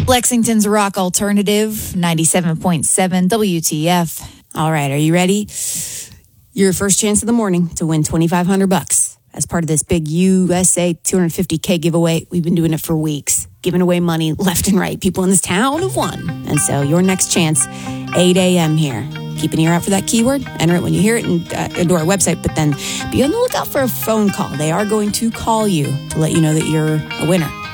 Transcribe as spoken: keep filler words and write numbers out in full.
Lexington's Rock Alternative, ninety-seven point seven W T F. All right, are you ready? Your first chance of the morning to win twenty-five hundred bucks as part of this big U S A two hundred fifty K giveaway. We've been doing it for weeks, giving away money left and right. People in this town have won. And so your next chance, eight a.m. here. Keep an ear out for that keyword. Enter it when you hear it and uh, go to our website. But then be on the lookout for a phone call. They are going to call you to let you know that you're a winner.